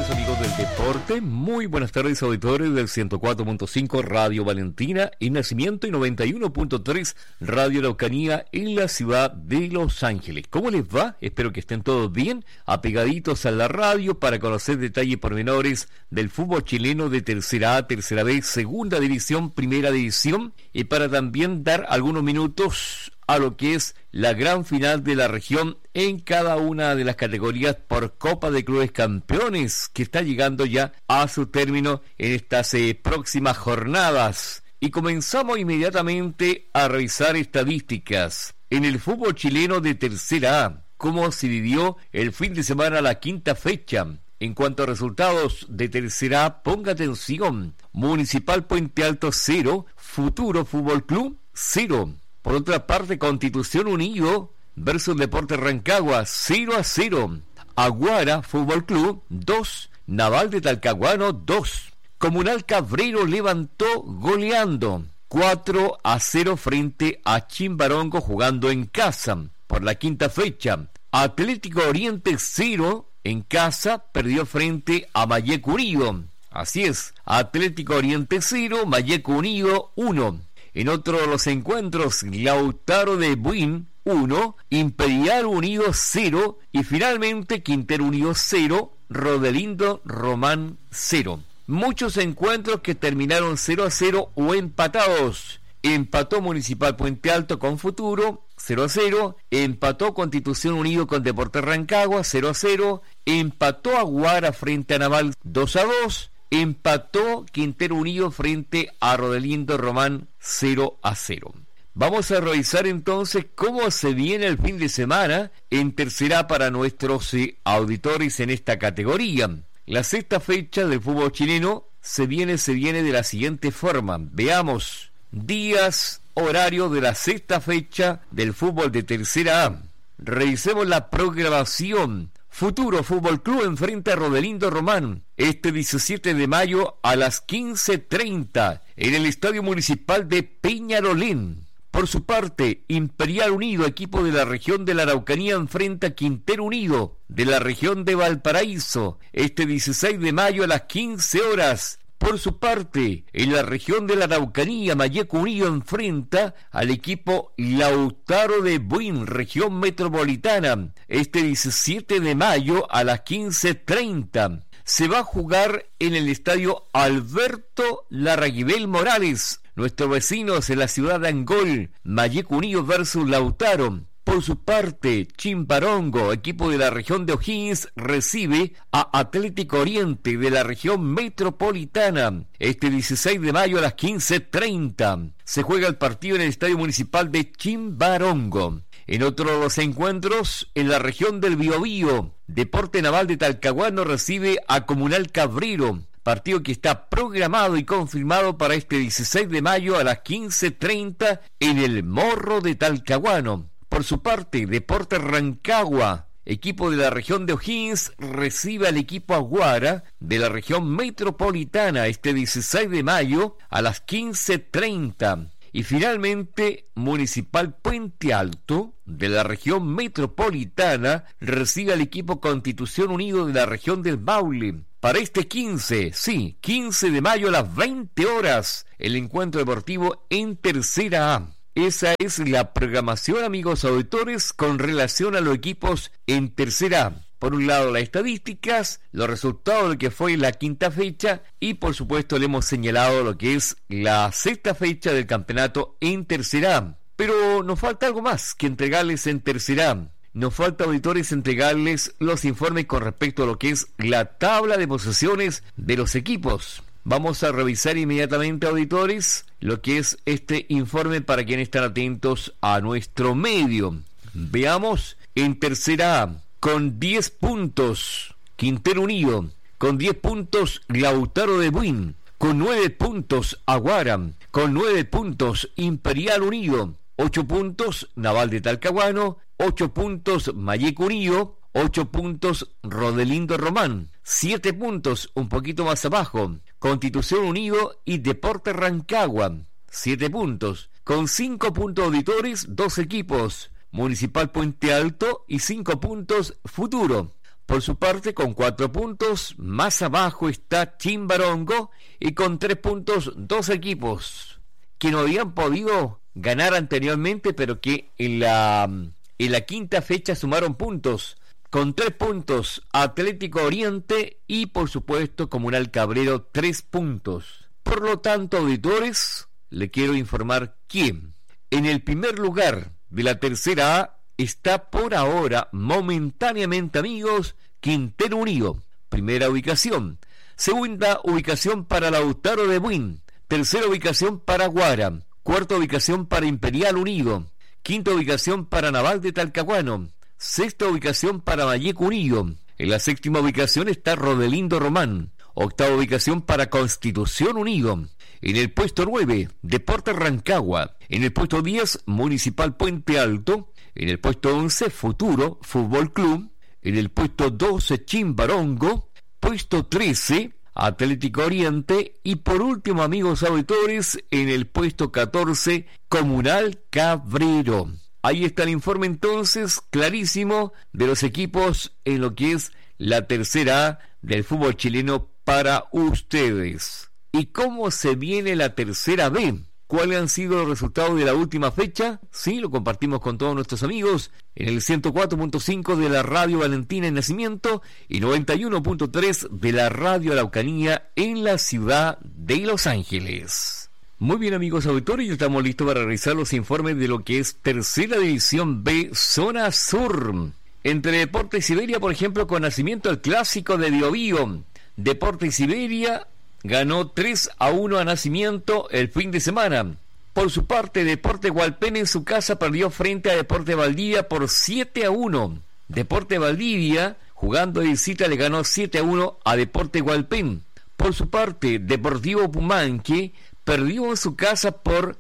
tardes, amigos del deporte. Muy buenas tardes, auditores del 104.5 Radio Valentina en Nacimiento y 91.3 Radio Araucanía en la ciudad de Los Ángeles. ¿Cómo les va? Espero que estén todos bien, apegaditos a la radio para conocer detalles pormenores del fútbol chileno de Tercera A, Tercera B, Segunda División, Primera División, y para también dar algunos minutos a lo que es la gran final de la región en cada una de las categorías por Copa de Clubes Campeones, que está llegando ya a su término en estas próximas jornadas. Y comenzamos inmediatamente a revisar estadísticas en el fútbol chileno de Tercera A, cómo se vivió el fin de semana la quinta fecha. En cuanto a resultados de Tercera A, ponga atención: Municipal Puente Alto 0, Futuro Fútbol Club 0. Por otra parte, Constitución Unido versus Deportes Rancagua 0-0. Aguara Fútbol Club 2, Naval de Talcahuano 2. Comunal Cabrero levantó goleando 4-0 frente a Chimbarongo jugando en casa por la quinta fecha. Atlético Oriente 0 en casa perdió frente a Malleco Unido. Así es, Atlético Oriente 0, Malleco Unido 1. En otro de los encuentros, Lautaro de Buin 1, Imperial Unido 0 y finalmente Quintero Unido 0, Rodelindo Román 0. Muchos encuentros que terminaron 0-0 o empatados. Empató Municipal Puente Alto con Futuro 0-0, empató Constitución Unido con Deportes Rancagua 0-0, empató Aguara frente a Naval 2-2, empató Quintero Unido frente a Rodelindo Román 0-0. Vamos a revisar entonces cómo se viene el fin de semana en Tercera para nuestros auditores en esta categoría. La sexta fecha del fútbol chileno se viene de la siguiente forma. Veamos días, horario de la sexta fecha del fútbol de Tercera A. Revisemos la programación. Futuro Fútbol Club enfrenta a Rodelindo Román este 17 de mayo a las 15:30 en el Estadio Municipal de Peñarolén. Por su parte, Imperial Unido, equipo de la región de la Araucanía, enfrenta a Quintero Unido de la región de Valparaíso este 16 de mayo a las 15 horas. Por su parte, en la región de la Araucanía, Malleco Unido enfrenta al equipo Lautaro de Buin, región metropolitana, este 17 de mayo a las 15:30. Se va a jugar en el estadio Alberto Larraguibel Morales, nuestros vecinos en la ciudad de Angol, Malleco Unido versus Lautaro. Por su parte, Chimbarongo, equipo de la región de O'Higgins, recibe a Atlético Oriente de la región metropolitana este 16 de mayo a las 15:30. Se juega el partido en el Estadio Municipal de Chimbarongo. En otro de los encuentros, en la región del Biobío, Deporte Naval de Talcahuano recibe a Comunal Cabrero, partido que está programado y confirmado para este 16 de mayo a las 15:30 en el Morro de Talcahuano. Por su parte, Deportes Rancagua, equipo de la región de O'Higgins, recibe al equipo Aguara de la región metropolitana este 16 de mayo a las 15:30. Y finalmente, Municipal Puente Alto de la región metropolitana recibe al equipo Constitución Unido de la región del Maule. Para este 15 de mayo a las 20 horas, el encuentro deportivo en Tercera A. Esa es la programación, amigos auditores, con relación a los equipos en Tercera A. Por un lado, las estadísticas, los resultados de lo que fue la quinta fecha y, por supuesto, le hemos señalado lo que es la sexta fecha del campeonato en Tercera A. Pero nos falta algo más que entregarles en Tercera A. Nos falta, auditores, entregarles los informes con respecto a lo que es la tabla de posiciones de los equipos. Vamos a revisar inmediatamente, auditores, lo que es este informe para quienes están atentos a nuestro medio. Veamos en Tercera A, con 10 puntos, Quintero Unido, con 10 puntos, Lautaro de Buin, con 9 puntos, Aguara, con 9 puntos, Imperial Unido, 8 puntos, Naval de Talcahuano, 8 puntos, Malleco Unido, 8 puntos, Rodelindo Román, 7 puntos, un poquito más abajo, Constitución Unido y Deportes Rancagua, 7 puntos, con 5 puntos, auditores, 2 equipos, Municipal Puente Alto y 5 puntos, Futuro. Por su parte, con 4 puntos, más abajo está Chimbarongo y con 3 puntos, 2 equipos que no habían podido ganar anteriormente, pero que en la quinta fecha sumaron puntos. Con 3 puntos, Atlético Oriente y, por supuesto, Comunal Cabrero, 3 puntos. Por lo tanto, auditores, le quiero informar que en el primer lugar de la tercera A está por ahora, momentáneamente, amigos, Quintero Unido, primera ubicación. Segunda ubicación para Lautaro de Buin. Tercera ubicación para Guara. Cuarta ubicación para Imperial Unido. Quinta ubicación para Naval de Talcahuano. Sexta ubicación para Valleco Unido. En la séptima ubicación está Rodelindo Román. Octava ubicación para Constitución Unido. En el puesto 9, Deportes Rancagua. En el puesto 10, Municipal Puente Alto. En el puesto 11, Futuro Fútbol Club. En el puesto 12, Chimbarongo. Puesto 13, Atlético Oriente. Y por último, amigos auditores, en el puesto 14, Comunal Cabrero. Ahí está el informe entonces clarísimo de los equipos en lo que es la tercera A del fútbol chileno para ustedes. ¿Y cómo se viene la tercera B? ¿Cuáles han sido los resultados de la última fecha? Sí, lo compartimos con todos nuestros amigos en el 104.5 de la Radio Valentina en Nacimiento y 91.3 de la Radio Araucanía en la ciudad de Los Ángeles. Muy bien, amigos auditores, ya estamos listos para realizar los informes de lo que es Tercera División B, Zona Sur. Entre Deportes Siberia, por ejemplo, con Nacimiento, el clásico de Biobío. Deportes Siberia ganó 3-1 a Nacimiento el fin de semana. Por su parte, Deportes Hualpén en su casa perdió frente a Deportes Valdivia por 7-1. Deportes Valdivia, jugando de visita, le ganó 7-1 a Deportes Hualpén. Por su parte, Deportivo Pumanque perdió en su casa por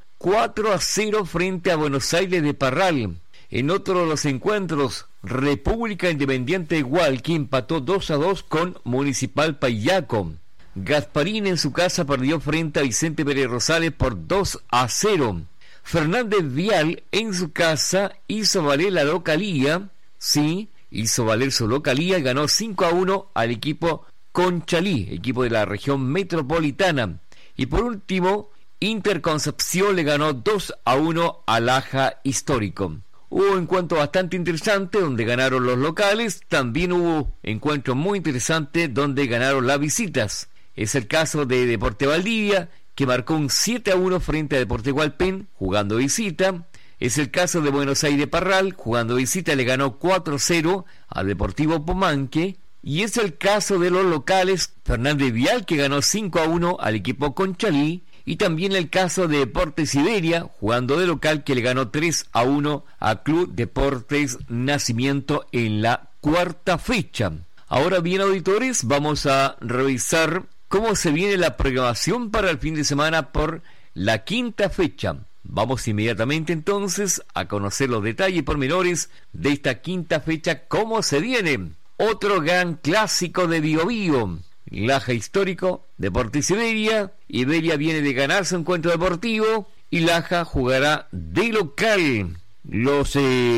4-0 frente a Buenos Aires de Parral. En otro de los encuentros, República Independiente de Hualqui empató 2-2 con Municipal Payaco. Gasparín en su casa perdió frente a Vicente Pérez Rosales por 2-0. Fernández Vial en su casa hizo valer la localía. Sí, hizo valer su localía y ganó 5-1 al equipo Conchalí, equipo de la región metropolitana. Y por último, Interconcepción le ganó 2-1 al Aja Histórico. Hubo un encuentro bastante interesante donde ganaron los locales. También hubo encuentros muy interesantes donde ganaron las visitas. Es el caso de Deportes Valdivia, que marcó un 7-1 frente a Deportes Hualpén, jugando visita. Es el caso de Buenos Aires Parral, jugando visita, le ganó 4-0 a Deportivo Pumanque. Y es el caso de los locales, Fernández Vial, que ganó 5-1 al equipo Conchalí. Y también el caso de Deportes Siberia, jugando de local, que le ganó 3-1 a Club Deportes Nacimiento en la cuarta fecha. Ahora bien, auditores, vamos a revisar cómo se viene la programación para el fin de semana por la quinta fecha. Vamos inmediatamente entonces a conocer los detalles y pormenores de esta quinta fecha, cómo se viene. Otro gran clásico de Biobío, Laja Histórico, Deportes Siberia. Iberia viene de ganar su encuentro deportivo y Laja jugará de local. Los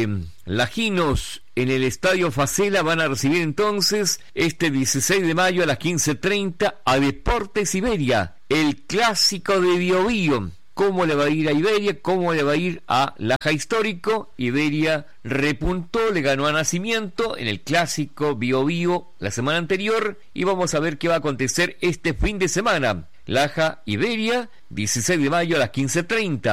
lajinos en el Estadio Facela van a recibir entonces este 16 de mayo a las 15:30 a Deportes Siberia, el clásico de Biobío. ¿Cómo le va a ir a Iberia? ¿Cómo le va a ir a Laja Histórico? Iberia repuntó, le ganó a Nacimiento en el clásico Biobío la semana anterior y vamos a ver qué va a acontecer este fin de semana. Laja Iberia, 16 de mayo a las 15:30.